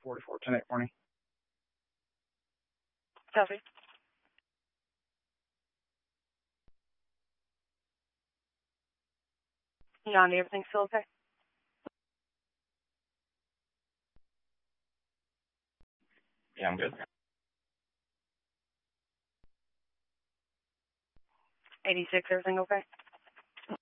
44 10 8 Copy. Yanni, everything still okay? Yeah, I'm good. 86, everything okay?